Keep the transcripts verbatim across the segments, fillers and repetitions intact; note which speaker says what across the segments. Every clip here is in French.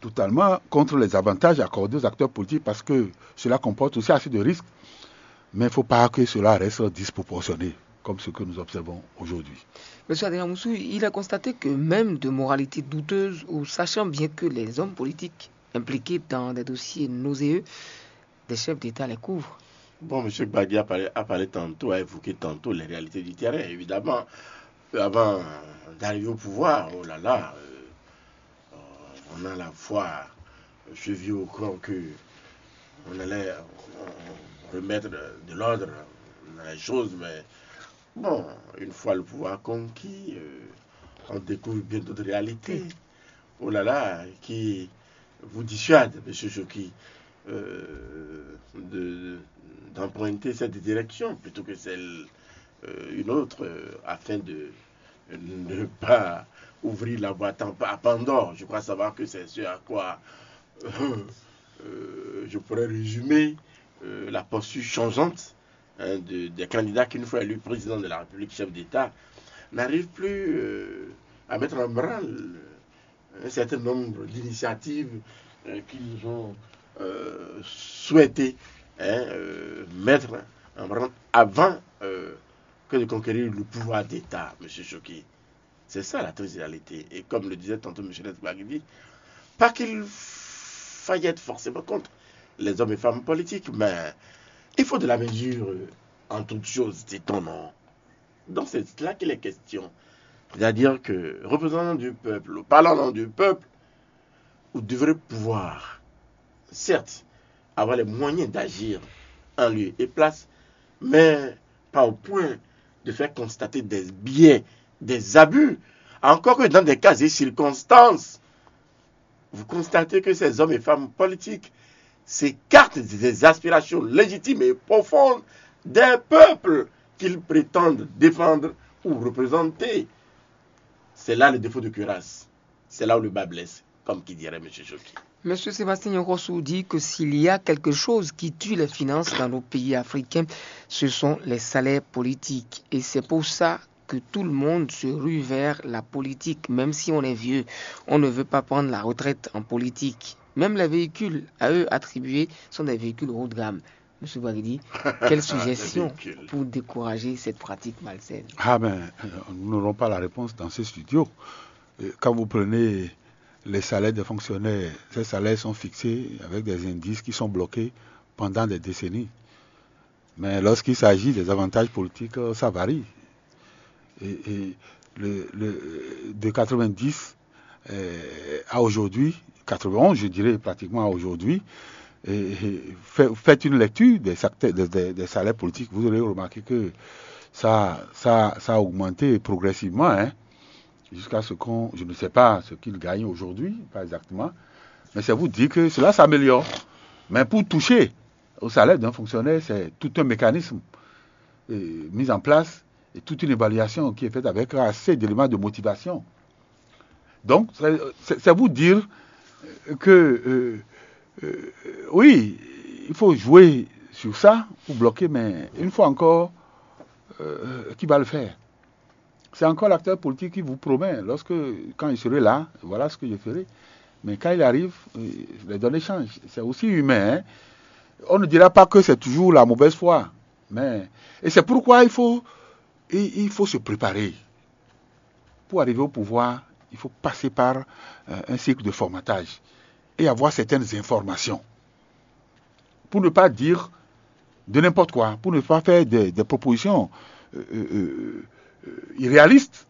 Speaker 1: totalement contre les avantages accordés aux acteurs politiques parce que cela comporte aussi assez de risques. Mais il ne faut pas que cela reste disproportionné, comme ce que nous observons aujourd'hui.
Speaker 2: Monsieur Adrien Moussou, il a constaté que même de moralité douteuse, ou sachant bien que les hommes politiques impliqués dans des dossiers nauséeux, des chefs d'État les couvrent.
Speaker 3: Bon, M. Gbagui a parlé, a parlé tantôt, a évoqué tantôt les réalités du terrain. Évidemment, avant d'arriver au pouvoir, oh là là, euh, on a la foi chevillée au corps que on allait on, remettre de, de l'ordre dans les choses, mais bon, une fois le pouvoir conquis, euh, on découvre bien d'autres réalités. Oh là là, qui vous dissuade, M. Choki, euh, de, d'emprunter cette direction plutôt que celle euh, une autre, euh, afin de ne pas ouvrir la boîte à Pandore. Je crois savoir que c'est ce à quoi euh, euh, je pourrais résumer euh, la posture changeante hein, de, des candidats qui, une fois élus président de la République, chef d'État, n'arrivent plus euh, à mettre en branle un certain nombre d'initiatives euh, qu'ils ont euh, souhaité hein, euh, mettre en branle avant euh, que de conquérir le pouvoir d'État, M. Choki. C'est ça la triste réalité. Et comme le disait tantôt M. Gbagui, pas qu'il faille être forcément contre les hommes et femmes politiques, mais il faut de la mesure en toutes choses, dit-on non. Donc c'est là qu'il est question. C'est-à-dire que, représentant du peuple, parlant nom du peuple, vous devrez pouvoir, certes, avoir les moyens d'agir en lieu et place, mais pas au point de faire constater des biais, des abus. Encore que dans des cas et circonstances, vous constatez que ces hommes et femmes politiques s'écartent des aspirations légitimes et profondes des peuples qu'ils prétendent défendre ou représenter. C'est là le défaut de cuirasse. C'est là où le bas blesse, comme qui dirait M. Choki.
Speaker 2: Monsieur Sébastien Nyong'o dit que s'il y a quelque chose qui tue les finances dans nos pays africains, ce sont les salaires politiques. Et c'est pour ça que tout le monde se rue vers la politique. Même si on est vieux, on ne veut pas prendre la retraite en politique. Même les véhicules à eux attribués sont des véhicules haut de gamme. Monsieur Bagidi, quelle suggestion pour décourager cette pratique malsaine?
Speaker 1: Ah ben, nous n'aurons pas la réponse dans ce studio. Quand vous prenez les salaires des fonctionnaires, ces salaires sont fixés avec des indices qui sont bloqués pendant des décennies. Mais lorsqu'il s'agit des avantages politiques, ça varie. Et, et le, le, de quatre-vingt-dix euh, à aujourd'hui, quatre-vingt-onze je dirais pratiquement à aujourd'hui, et, et fait, faites une lecture des, des, des, des salaires politiques, vous aurez remarqué que ça, ça, ça a augmenté progressivement, hein, jusqu'à ce qu'on, je ne sais pas ce qu'ils gagnent aujourd'hui, pas exactement, mais c'est vous dire que cela s'améliore. Mais pour toucher au salaire d'un fonctionnaire, c'est tout un mécanisme euh, mis en place et toute une évaluation qui est faite avec assez d'éléments de motivation. Donc, c'est, c'est, c'est vous dire que, euh, euh, oui, il faut jouer sur ça pour bloquer, mais une fois encore, euh, qui va le faire? C'est encore l'acteur politique qui vous promet, lorsque, quand il serait là, voilà ce que je ferai. Mais quand il arrive, les données changent. C'est aussi humain. Hein? On ne dira pas que c'est toujours la mauvaise foi. Mais, et c'est pourquoi il faut, il, il faut se préparer. Pour arriver au pouvoir, il faut passer par euh, un cycle de formatage et avoir certaines informations. Pour ne pas dire de n'importe quoi, pour ne pas faire des, des propositions euh, euh, euh, irréalistes.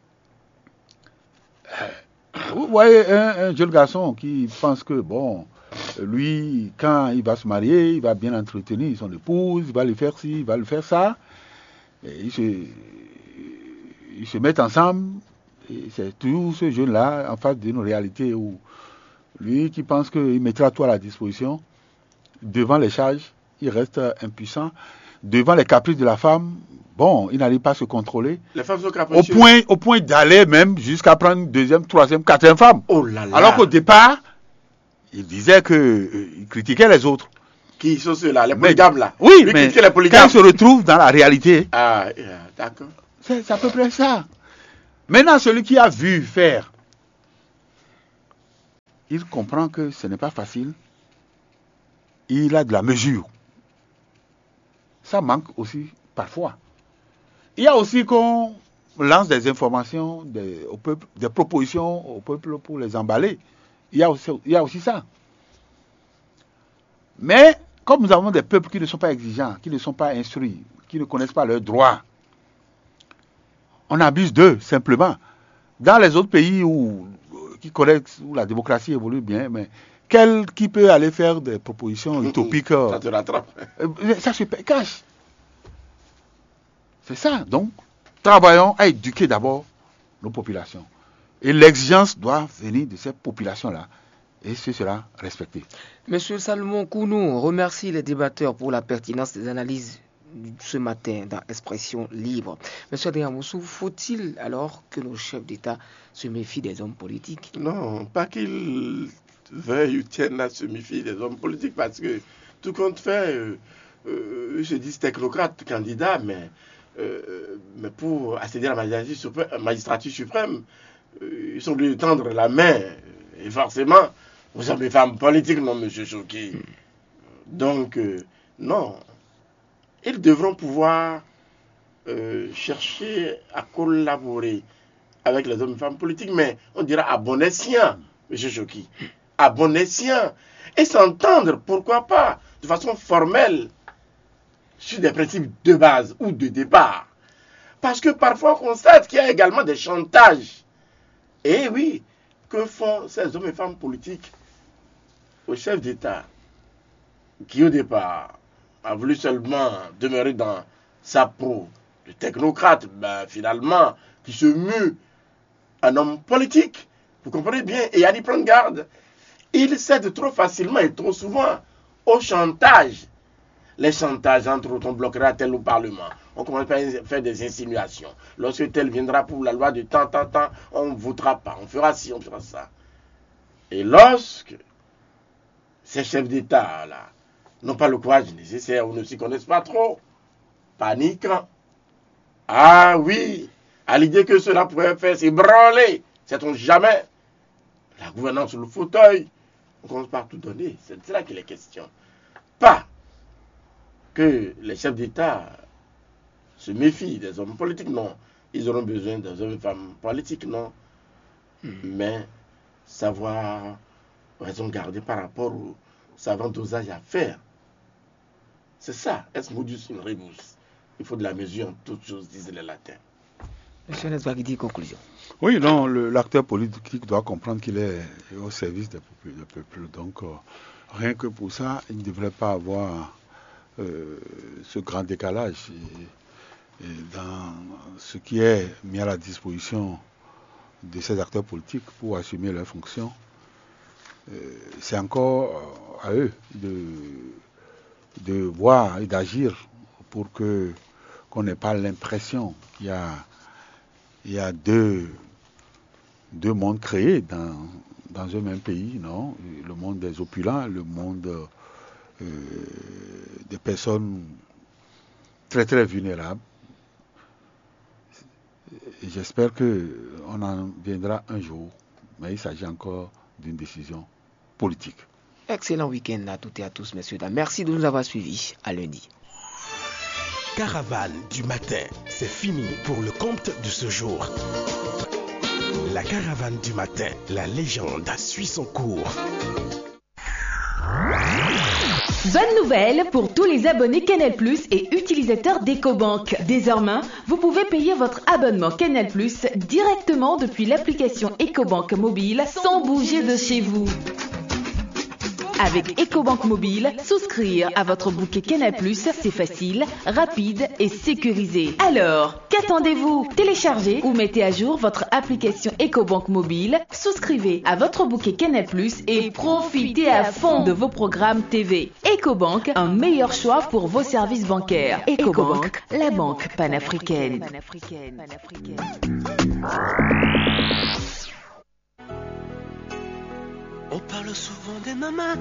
Speaker 1: Vous voyez un, un jeune garçon qui pense que, bon, lui, quand il va se marier, il va bien entretenir son épouse, il va lui faire ci, il va lui faire ça. Et ils se, ils se mettent ensemble. Et c'est toujours ce jeune-là en face d'une réalité où lui qui pense qu'il mettra tout à la disposition, devant les charges, il reste impuissant. Devant les caprices de la femme, bon, il n'arrive pas à se contrôler.
Speaker 3: Les femmes sont
Speaker 1: Au
Speaker 3: capricieuses.
Speaker 1: point, au point d'aller même jusqu'à prendre une deuxième, troisième, quatrième femme.
Speaker 3: Oh là là.
Speaker 1: Alors qu'au départ, il disait que euh, il critiquait les autres.
Speaker 3: Qui sont ceux-là, les
Speaker 1: Mais-
Speaker 3: polygames là.
Speaker 1: Oui,
Speaker 3: Lui
Speaker 1: mais
Speaker 3: critiquait les
Speaker 1: quand
Speaker 3: polygames.
Speaker 1: il se retrouve dans la réalité,
Speaker 3: Ah, yeah, d'accord.
Speaker 1: c'est, c'est à peu près ça. Maintenant, celui qui a vu faire il comprend que ce n'est pas facile. Il a de la mesure. Ça manque aussi parfois. Il y a aussi qu'on lance des informations des, au peuple, des propositions au peuple pour les emballer. Il y a aussi, il y a aussi ça. Mais comme nous avons des peuples qui ne sont pas exigeants, qui ne sont pas instruits, qui ne connaissent pas leurs droits, on abuse d'eux simplement. Dans les autres pays où, qui connaissent, où la démocratie évolue bien, mais quel qui peut aller faire des propositions utopiques?
Speaker 3: Ça te rattrape.
Speaker 1: Ça se cache. C'est ça. Donc, travaillons à éduquer d'abord nos populations. Et l'exigence doit venir de ces populations-là. Et ce sera respecté.
Speaker 2: Monsieur Salomon Kounou remercie les débatteurs pour la pertinence des analyses ce matin dans Expression Libre. Monsieur Adriamoussou, faut-il alors que nos chefs d'État se méfient des hommes politiques?
Speaker 3: Non, pas qu'ils veuillent ou tiennent à se méfier des hommes politiques, parce que tout compte fait, euh, euh, je dis technocrate candidat, mais, euh, mais pour accéder à la magistrature suprême, magistrature suprême euh, ils sont obligés de tendre la main. Et forcément, vous savez, femmes politiques, non, monsieur Choki. Donc, euh, non. Ils devront pouvoir euh, chercher à collaborer avec les hommes et femmes politiques, mais on dira à bon escient, monsieur Choki. À bon escient. Et s'entendre, pourquoi pas, de façon formelle, sur des principes de base ou de départ. Parce que parfois, on constate qu'il y a également des chantages. Et oui, que font ces hommes et femmes politiques au chef d'État, qui au départ a voulu seulement demeurer dans sa peau de technocrate, ben, finalement, qui se mue un homme politique, vous comprenez bien, et à y prendre garde, il cède trop facilement et trop souvent au chantage. Les chantages, entre autres, on bloquera tel au Parlement. On commence à faire des insinuations. Lorsque tel viendra pour la loi de tant, tant, tant, on ne votera pas. On fera ci, on fera ça. Et lorsque ces chefs d'État-là n'ont pas le courage nécessaire ou ne s'y connaissent pas trop, paniquant. Ah oui, à l'idée que cela pourrait faire s'ébranler, sait-on jamais, la gouvernance sur le fauteuil, on commence par tout donner. C'est de là qu'il est question. Pas que les chefs d'État se méfient des hommes politiques, non. Ils auront besoin des hommes et femmes politiques, non. Mmh. Mais savoir raison garder par rapport au savant dosage à faire. C'est ça, est modus in rebus. Il faut de la mesure en toutes choses, disent les latins.
Speaker 2: Monsieur Nesbagidi, conclusion.
Speaker 1: Oui, non, le, l'acteur politique doit comprendre qu'il est au service des peuples. Donc, euh, rien que pour ça, il ne devrait pas avoir euh, ce grand décalage. Et, et dans ce qui est mis à la disposition de ces acteurs politiques pour assumer leurs fonctions, euh, c'est encore à eux de, de voir et d'agir pour que qu'on n'ait pas l'impression qu'il y a, il y a deux, deux mondes créés dans, dans un même pays, non? Le monde des opulents, le monde euh, des personnes très très vulnérables. Et j'espère qu'on en viendra un jour, mais il s'agit encore d'une décision politique.
Speaker 2: Excellent week-end à toutes et à tous, messieurs, dames. Merci de nous avoir suivis. À lundi.
Speaker 4: Caravane du matin, c'est fini pour le compte de ce jour. La caravane du matin, la légende suit son cours.
Speaker 5: Bonne nouvelle pour tous les abonnés Canal plus et utilisateurs d'Ecobank. Désormais, vous pouvez payer votre abonnement Canal plus directement depuis l'application Ecobank mobile sans bouger de chez vous. Avec Ecobank mobile, souscrire à votre bouquet Canal plus, c'est facile, rapide et sécurisé. Alors, qu'attendez-vous? Téléchargez ou mettez à jour votre application Ecobank mobile, souscrivez à votre bouquet Canal plus et profitez à fond de vos programmes T V. Ecobank, un meilleur choix pour vos services bancaires. Ecobank, la banque panafricaine.
Speaker 6: On parle souvent des mamans,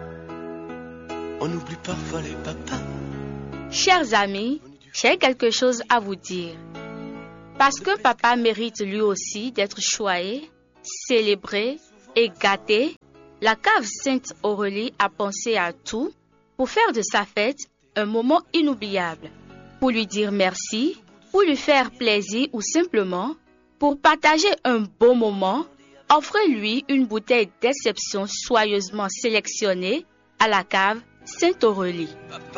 Speaker 6: on oublie parfois les papas.
Speaker 7: Chers amis, j'ai quelque chose à vous dire. Parce que papa mérite lui aussi d'être choyé, célébré et gâté, la cave Sainte-Aurélie a pensé à tout pour faire de sa fête un moment inoubliable, pour lui dire merci, pour lui faire plaisir ou simplement pour partager un beau moment. Offrez-lui une bouteille d'exception soigneusement sélectionnée à la cave Sainte-Aurélie.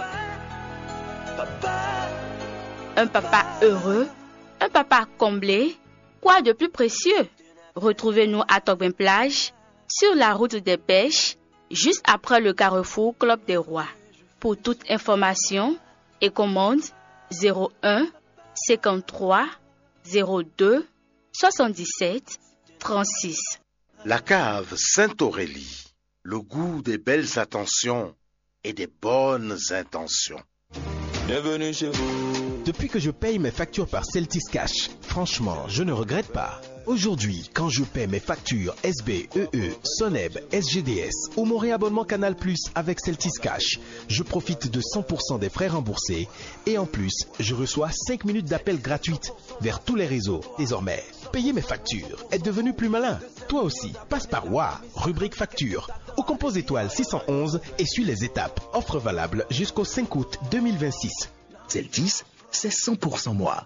Speaker 7: Un papa heureux, un papa comblé, quoi de plus précieux? Retrouvez-nous à Togben-Plage, sur la route des pêches, juste après le carrefour Club des Rois. Pour toute information et commande, zéro un cinquante-trois zéro deux soixante-dix-sept trente-six.
Speaker 3: La cave Sainte-Aurélie, le goût des belles attentions et des bonnes intentions.
Speaker 6: Bienvenue chez vous.
Speaker 4: Depuis que je paye mes factures par Celtis Cash, franchement, je ne regrette pas. Aujourd'hui, quand je paie mes factures S B, E E, Soneb, S G D S ou mon réabonnement Canal Plus avec Celtis Cash, je profite de cent pour cent des frais remboursés et en plus, je reçois cinq minutes d'appel gratuites vers tous les réseaux. Désormais, payer mes factures est devenu plus malin. Toi aussi, passe par W A, rubrique facture, ou compose étoile six cent onze et suis les étapes. Offre valable jusqu'au cinq août deux mille vingt-six.
Speaker 8: Celtis, c'est cent pour cent moi.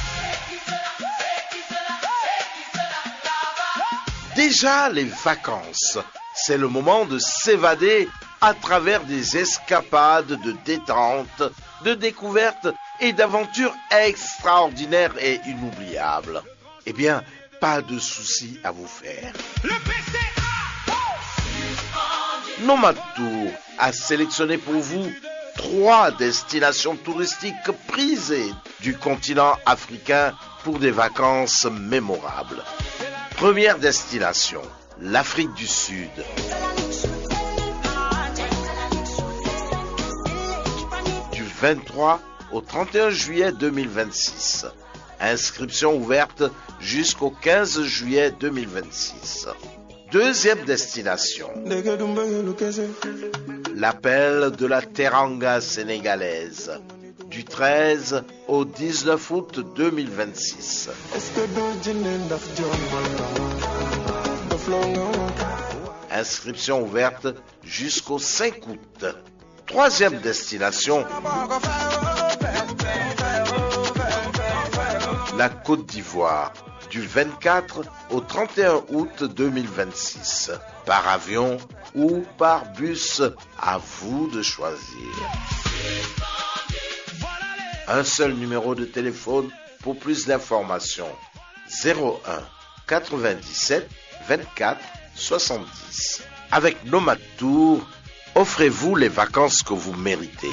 Speaker 3: Déjà les vacances, c'est le moment de s'évader à travers des escapades de détente, de découvertes et d'aventures extraordinaires et inoubliables. Eh bien, pas de soucis à vous faire. Nomad Tour a sélectionné pour vous trois destinations touristiques prisées du continent africain pour des vacances mémorables. Première destination, l'Afrique du Sud. Du vingt-trois au trente et un juillet deux mille vingt-six. Inscription ouverte jusqu'au quinze juillet deux mille vingt-six. Deuxième destination, l'appel de la Teranga sénégalaise. Du treize au dix-neuf août deux mille vingt-six. Inscription ouverte jusqu'au cinq août. Troisième destination, la Côte d'Ivoire. Du vingt-quatre au trente et un août deux mille vingt-six. Par avion ou par bus, à vous de choisir. Un seul numéro de téléphone pour plus d'informations. zéro un quatre-vingt-dix-sept vingt-quatre soixante-dix. Avec Nomad Tour, offrez-vous les vacances que vous méritez.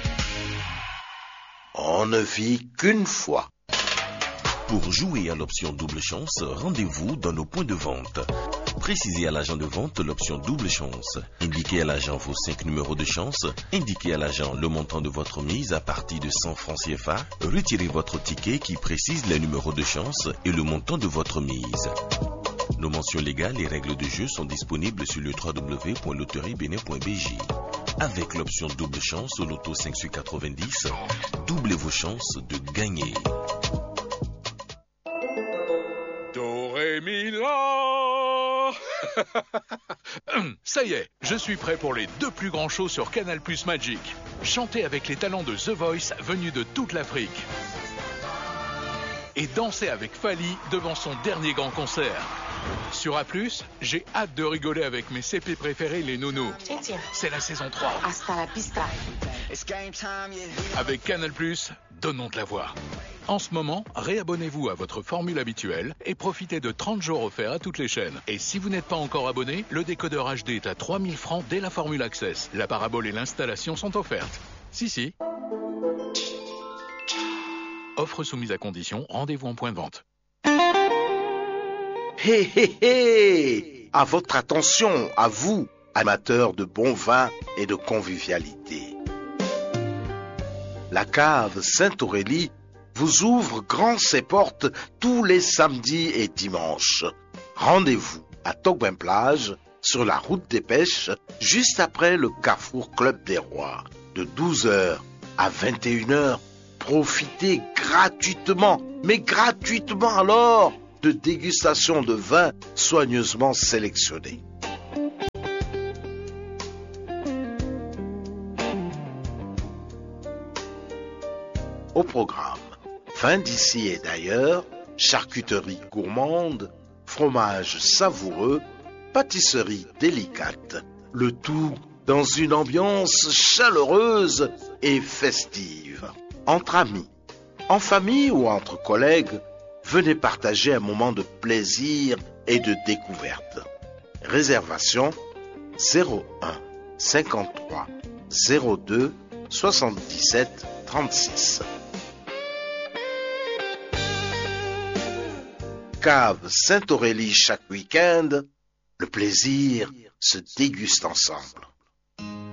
Speaker 3: On ne vit qu'une fois.
Speaker 9: Pour jouer à l'option double chance, rendez-vous dans nos points de vente. Précisez à l'agent de vente l'option double chance. Indiquez à l'agent vos cinq numéros de chance. Indiquez à l'agent le montant de votre mise à partir de cent francs C F A. Retirez votre ticket qui précise les numéros de chance et le montant de votre mise. Nos mentions légales et règles de jeu sont disponibles sur le w w w point loterie bénin point b j. Avec l'option double chance au loto cinq sur quatre-vingt-dix, doublez vos chances de gagner.
Speaker 10: Do, ré, mi, la. Ça y est, je suis prêt pour les deux plus grands shows sur Canal Plus Magic. Chantez avec les talents de The Voice venus de toute l'Afrique. Et danser avec Fali devant son dernier grand concert. Sur A plus, j'ai hâte de rigoler avec mes C P préférés, les nounous. C'est la saison trois.
Speaker 11: Hasta la pista.
Speaker 10: Avec Canal Plus, donnons de la voix. En ce moment, réabonnez-vous à votre formule habituelle et profitez de trente jours offerts à toutes les chaînes. Et si vous n'êtes pas encore abonné, le décodeur H D est à trois mille francs dès la formule Access. La parabole et l'installation sont offertes. Si, si. Offre soumise à condition, rendez-vous en point de vente.
Speaker 3: Hé hé hé! À votre attention, à vous, amateurs de bon vin et de convivialité. La cave Sainte-Aurélie vous ouvre grand ses portes tous les samedis et dimanches. Rendez-vous à Togben-Plage, sur la route des pêches, juste après le carrefour Club des Rois. De douze heures à vingt et une heures, profitez gratuitement, mais gratuitement alors, de dégustation de vins soigneusement sélectionnés.
Speaker 11: au programme. Vin d'ici et d'ailleurs, charcuterie gourmande, fromage savoureux, pâtisserie délicate, le tout dans une ambiance chaleureuse et festive. Entre amis, en famille ou entre collègues, venez partager un moment de plaisir et de découverte. Réservation zéro un cinquante-trois zéro deux soixante-dix-sept trente-six. Cave Sainte-Aurélie chaque week-end, le plaisir se déguste ensemble.